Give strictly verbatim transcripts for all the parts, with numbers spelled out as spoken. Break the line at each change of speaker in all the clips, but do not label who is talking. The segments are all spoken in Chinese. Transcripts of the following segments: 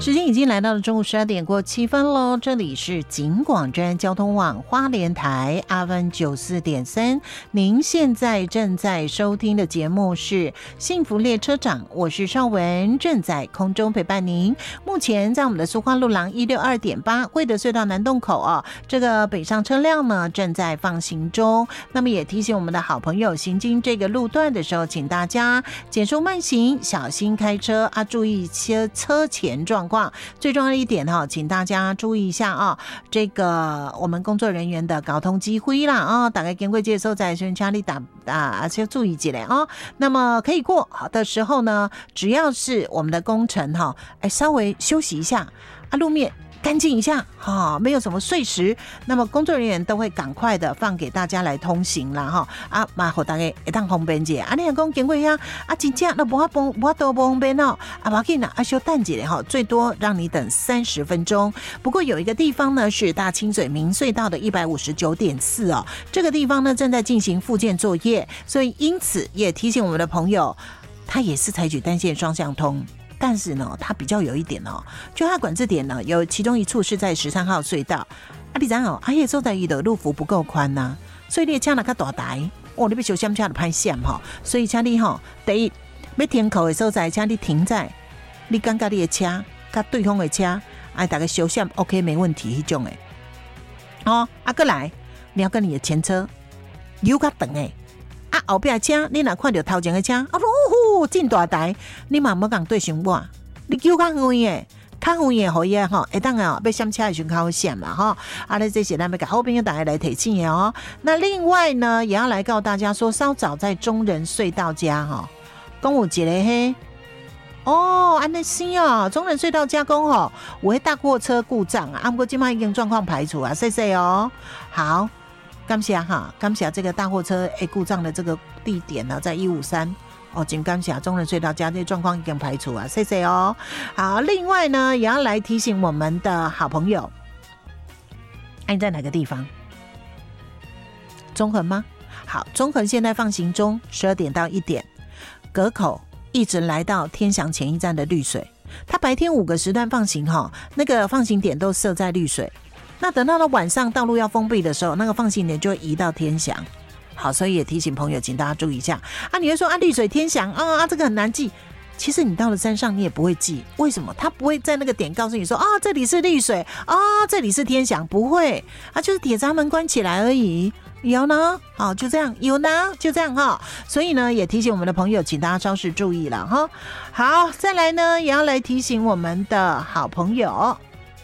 时间已经来到了中午十二点过七分喽，这里是警广专交通网花莲台阿温九四点三，您现在正在收听的节目是幸福列车长，我是邵文，正在空中陪伴您。目前在我们的苏花路廊一六二点八贵德隧道南洞口哦，这个北上车辆呢正在放行中。那么也提醒我们的好朋友，行经这个路段的时候，请大家减速慢行，小心开车啊，注意车车前状况。最重要的一点哈，请大家注意一下啊，这个我们工作人员的交通指挥啦啊，大概经过这时候在宣家里打啊，要注意一下啊。那么可以过的时候呢，只要是我们的工程哈，哎，稍微休息一下啊，路面干净一下哈，没有什么碎石，那么工作人员都会赶快的放给大家来通行啦哈啊，嘛好大家一趟方便些啊，你讲经过呀啊，真正那无法帮无法多方便哦啊，不要紧啦，啊稍等一下哈，最多让你等三十分钟。不过有一个地方呢是大清水明隧道的一百五十九点四哦，这个地方呢正在进行复建作业，所以因此也提醒我们的朋友，它也是采取单线双向通。但是呢，它比较有一点哦，就它管制点呢，有其中一处是在十三号隧道。啊，你知道哦，啊，迄所在伊的路幅不够宽呐、啊，所以你的车若较大台，哦，你要小心车就歹闪哈。所以请你吼，第一要停靠的所在，请你停在你感觉你的车甲对方的车，哎，大家小闪 OK 没问题，迄种诶。哦，啊，过来，你要跟你的前车留较长诶。啊，后壁车你若看到头前的车，啊呼真大台，你嘛莫讲对上我，你叫较远的，较远的可以吼，会当啊要闪车的时候较好闪啦吼。啊，咧这些咱要甲好朋友大家来提醒的哦。那另外呢，也要来告大家说，稍早在中人隧道家哈，讲有一个嘿。哦，安尼是哦，中人隧道加工吼，有迄大货车故障啊，啊不过今麦已经状况排除啊，谢谢哦。好。感谢哈，感谢这个大货车诶故障的这个地点呢，在一五三哦，真感谢中人隧道家这状况已经排除啊，谢谢哦。好，另外呢，也要来提醒我们的好朋友，哎，你在哪个地方？中横吗？好，中横现在放行中，十二点到一点，隔口一直来到天祥前一站的绿水，它白天五个时段放行哈，那个放行点都设在绿水。那等到了晚上道路要封闭的时候，那个放行点就会移到天祥。好，所以也提醒朋友，请大家注意一下啊！你会说啊，绿水天祥啊啊，这个很难记。其实你到了山上，你也不会记，为什么？他不会在那个点告诉你说啊，这里是绿水啊，这里是天祥，不会啊，就是铁闸门关起来而已。有呢，好，就这样，有呢，就这样哈。所以呢，也提醒我们的朋友，请大家稍事注意了哈。好，再来呢，也要来提醒我们的好朋友。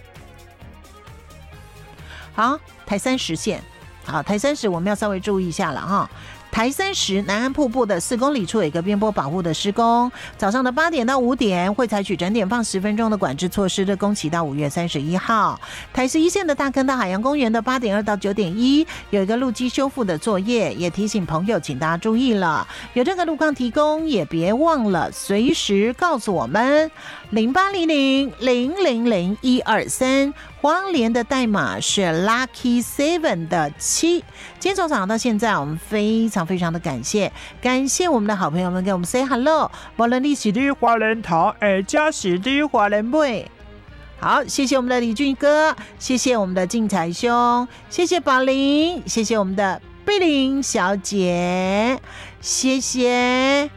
好，台三十线，好，台三十我们要稍微注意一下了哈。台三十南安瀑布的四公里处有一个边坡保护的施工，早上的八点到五点会采取整点放十分钟的管制措施的，工期到五月三十一号。台十一线的大坑到海洋公园的八点二到九点一有一个路基修复的作业，也提醒朋友请大家注意了，有这个路况提供，也别忘了随时告诉我们零八零零零零零一二三。花莲的代码是 Lucky Seven 的七。今天从早上到现在，我们非常非常的感谢，感谢我们的好朋友们给我们 say hello。无论你是在花莲头，哎，加是在花莲尾。好，谢谢我们的李俊哥，谢谢我们的静彩兄，谢谢宝玲，谢谢我们的碧玲小姐，谢谢。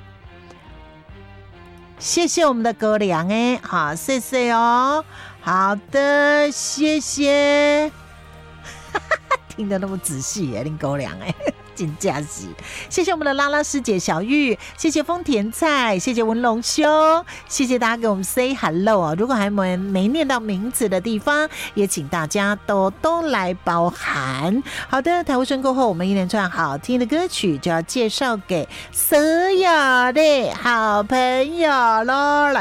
谢谢我们的哥俩哎，好，谢谢哦。好的，谢谢。听得那么仔细耶，恁狗粮哎，真假是。谢谢我们的拉拉师姐小玉，谢谢丰田菜，谢谢文龙兄，谢谢大家给我们 say hello 啊！如果还没没念到名字的地方，也请大家多多来包涵。好的，台呼声过后，我们一连串好听的歌曲就要介绍给所有的好朋友喽，来。